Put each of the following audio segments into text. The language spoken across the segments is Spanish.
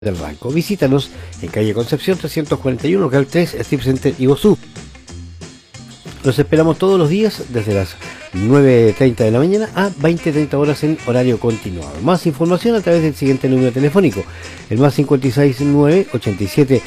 del Ranco. Visítanos en calle Concepción 341, local 3, Strip Center Iguazú. Los esperamos todos los días desde las 9:30 de la mañana a 20:30 horas en horario continuado. Más información a través del siguiente número telefónico, el más 569 87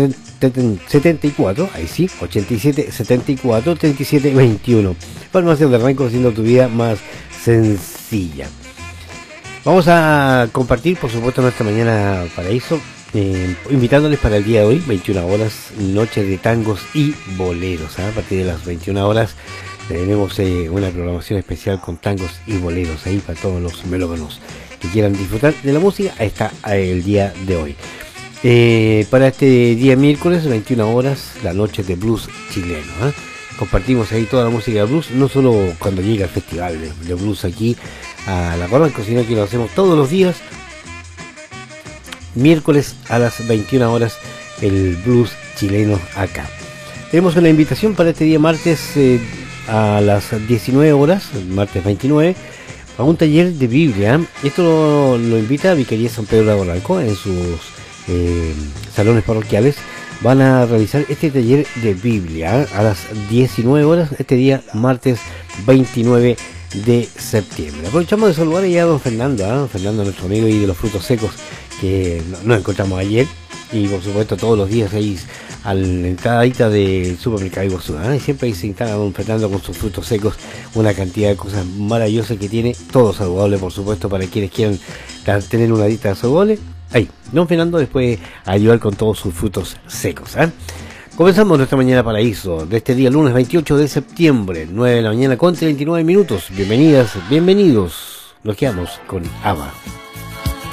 74, ahí sí, 87 74 37 21. Farmacia del Ranco, haciendo tu vida más sencilla. Vamos a compartir, por supuesto, nuestra mañana paraíso, invitándoles para el día de hoy, 21 horas, noche de tangos y boleros. A partir de las 21 horas tenemos una programación especial con tangos y boleros ahí para todos los melómanos que quieran disfrutar de la música. Ahí está el día de hoy. Para este día miércoles, 21 horas, la noche de blues chileno. Compartimos ahí toda la música de blues, no solo cuando llega el festival de blues aquí a la Barranco, sino que lo hacemos todos los días, miércoles a las 21 horas, el blues chileno acá. Tenemos una invitación para este día martes a las 19 horas, martes 29, a un taller de Biblia. Esto lo invita Vicaría San Pedro de Barranco en sus salones parroquiales. Van a realizar este taller de Biblia a las 19 horas, este día martes 29 de septiembre. Aprovechamos de saludar ya a don Fernando, Fernando, nuestro amigo y de los frutos secos, que nos encontramos ayer, y por supuesto todos los días ahí a la entradita del supermercado Iguazú, y siempre ahí se instala don Fernando con sus frutos secos, una cantidad de cosas maravillosas que tiene, todo saludable por supuesto para quienes quieran tener una dieta saludable. Ahí, don Fernando después ayudar con todos sus frutos secos. Comenzamos nuestra mañana paraíso de este día lunes 28 de septiembre, 9 de la mañana con 39 minutos. Bienvenidas, bienvenidos. Nos quedamos con ABBA.